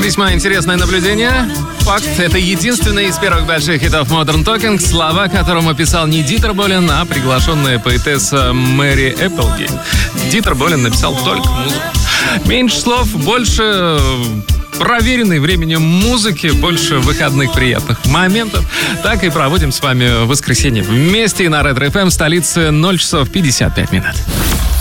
Весьма интересное наблюдение. Факт, это единственный из первых больших хитов Modern Talking, слова которому писал не Дитер Болен, а приглашенная поэтесса Мэри Эпплгейт. Дитер Болен написал только музыку. Меньше слов, больше проверенной временем музыки, больше выходных приятных моментов. Так и проводим с вами воскресенье вместе на Ретро FM, столице 0 часов 55 минут.